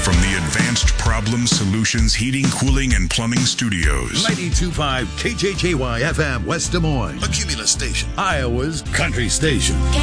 From the Advanced Problem Solutions Heating, Cooling, and Plumbing Studios. 92.5 KJJY FM, West Des Moines. A Cumulus station. Iowa's country station.